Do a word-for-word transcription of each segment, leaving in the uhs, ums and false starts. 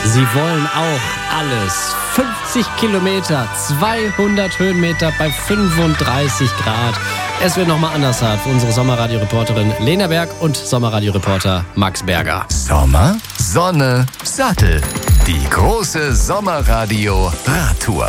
Sie wollen auch alles. fünfzig Kilometer, zweihundert Höhenmeter bei fünfunddreißig Grad. Es wird nochmal anders hart für unsere Sommerradio-Reporterin Lena Berg und Sommerradio-Reporter Max Berger. Sommer, Sonne, Sattel. Die große Sommerradio-Radtour.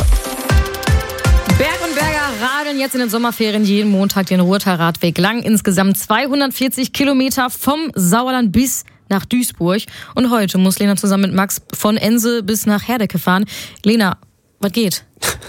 Berg und Berger radeln jetzt in den Sommerferien jeden Montag den Ruhrtal-Radweg lang. Insgesamt zweihundertvierzig Kilometer vom Sauerland bis nach Duisburg. Und heute muss Lena zusammen mit Max von Ense bis nach Herdecke fahren. Lena, was geht?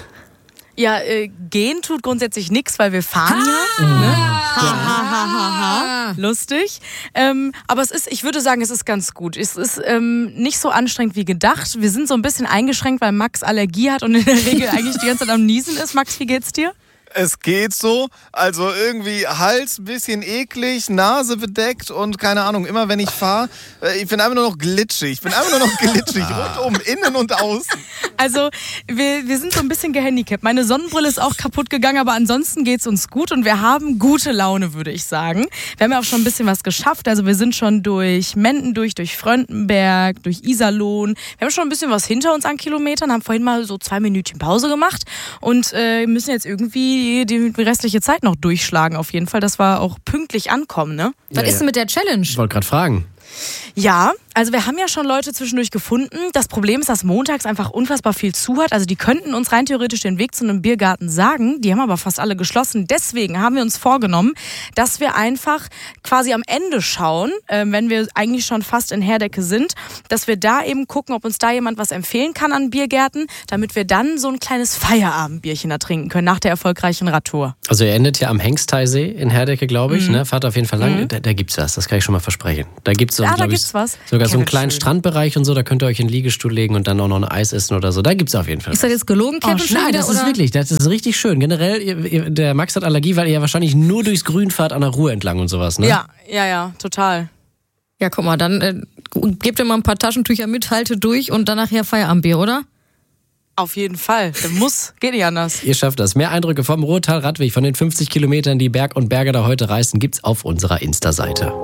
Ja, äh, gehen tut grundsätzlich nichts, weil wir fahren ja. Ne? Ha, ha, ha, ha, ha. Lustig. Ähm, aber es ist, ich würde sagen, es ist ganz gut. Es ist ähm, nicht so anstrengend wie gedacht. Wir sind so ein bisschen eingeschränkt, weil Max Allergie hat und in der Regel eigentlich die ganze Zeit am Niesen ist. Max, wie geht's dir? Es geht so, also irgendwie Hals ein bisschen eklig, Nase bedeckt und keine Ahnung, immer wenn ich fahre, ich bin einfach nur noch glitschig, ich bin einfach nur noch glitschig, rundum, innen und außen. Also wir, wir sind so ein bisschen gehandicapt. Meine Sonnenbrille ist auch kaputt gegangen, aber ansonsten geht's uns gut und wir haben gute Laune, würde ich sagen. Wir haben ja auch schon ein bisschen was geschafft, also wir sind schon durch Menden durch, durch Fröndenberg, durch Iserlohn. Wir haben schon ein bisschen was hinter uns an Kilometern, haben vorhin mal so zwei Minütchen Pause gemacht und äh, müssen jetzt irgendwie Die, die restliche Zeit noch durchschlagen auf jeden Fall, dass wir auch pünktlich ankommen, ne? Was ja, ist denn mit der Challenge? Ich wollte gerade fragen. Ja, also wir haben ja schon Leute zwischendurch gefunden. Das Problem ist, dass montags einfach unfassbar viel zu hat. Also die könnten uns rein theoretisch den Weg zu einem Biergarten sagen. Die haben aber fast alle geschlossen. Deswegen haben wir uns vorgenommen, dass wir einfach quasi am Ende schauen, äh, wenn wir eigentlich schon fast in Herdecke sind, dass wir da eben gucken, ob uns da jemand was empfehlen kann an Biergärten, damit wir dann so ein kleines Feierabendbierchen da trinken können nach der erfolgreichen Radtour. Also ihr endet ja am Hengsteisee in Herdecke, glaube ich. Mhm. Ne? Fahrt auf jeden Fall lang. Mhm. Da, da gibt's was, das kann ich schon mal versprechen. Da gibt's so, ja, da ich, gibt's was. sogar ja, so einen kleinen schön. Strandbereich und so. Da könnt ihr euch in den Liegestuhl legen und dann auch noch ein Eis essen oder so. Da gibt's auf jeden Fall. Ist das jetzt gelogen, Kevin? Oh, nein, das oder? ist wirklich, das ist richtig schön. Generell, ihr, ihr, der Max hat Allergie, weil ihr ja wahrscheinlich nur durchs Grün fahrt an der Ruhr entlang und sowas, ne? Ja, ja, ja, total. Ja, guck mal, dann äh, gebt ihr mal ein paar Taschentücher mit, haltet durch und dann nachher Feierabendbier, oder? Auf jeden Fall. Der muss, geht nicht anders. Ihr schafft das. Mehr Eindrücke vom Ruhrtal-Radweg, von den fünfzig Kilometern, die Berg und Berger da heute reisen, gibt's auf unserer Insta-Seite.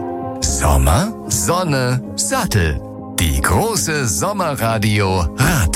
Sommer, Sonne, Sattel. Die große Sommerradio-Radtour.